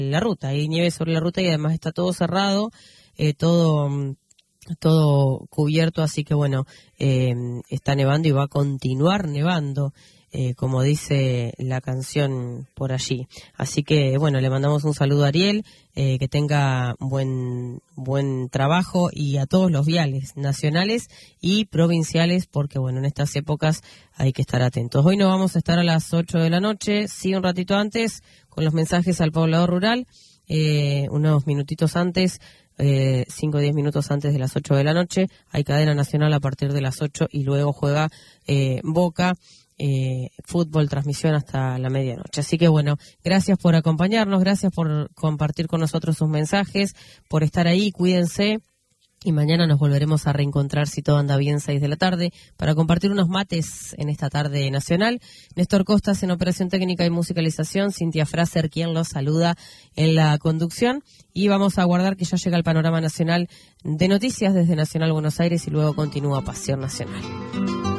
la ruta. Hay nieve sobre la ruta y además está todo cerrado, todo cubierto, así que bueno, está nevando y va a continuar nevando, como dice la canción por allí. Así que bueno, le mandamos un saludo a Ariel, que tenga buen trabajo, y a todos los viales nacionales y provinciales, porque bueno, en estas épocas hay que estar atentos. Hoy no vamos a estar a las 8 de la noche, sí, un ratito antes, con los mensajes al poblador rural, unos minutitos antes, 5 o 10 minutos antes de las 8 de la noche, hay cadena nacional a partir de las 8 y luego juega Boca, fútbol, transmisión hasta la medianoche. Así que bueno, gracias por acompañarnos, gracias por compartir con nosotros sus mensajes, por estar ahí, cuídense. Y mañana nos volveremos a reencontrar, si todo anda bien, 6 de la tarde, para compartir unos mates en esta tarde nacional. Néstor Costas en operación técnica y musicalización, Cintia Fraser quien los saluda en la conducción. Y vamos a aguardar que ya llega el panorama nacional de noticias desde Nacional Buenos Aires y luego continúa Pasión Nacional.